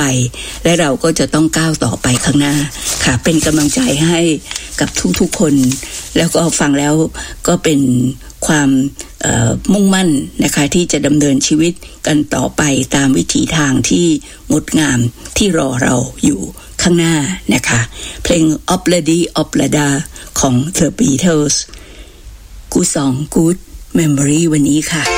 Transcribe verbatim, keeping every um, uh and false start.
และเราก็จะต้องก้าวต่อไปข้างหน้าค่ะเป็นกำลังใจให้กับทุกๆคนแล้วก็ฟังแล้วก็เป็นความมุ่งมั่นนะคะที่จะดำเนินชีวิตกันต่อไปตามวิถีทางที่งดงามที่รอเราอยู่ข้างหน้านะคะเพลง Obladi Oblada ของ The Beatles Good Song Good Memory วันนี้ค่ะ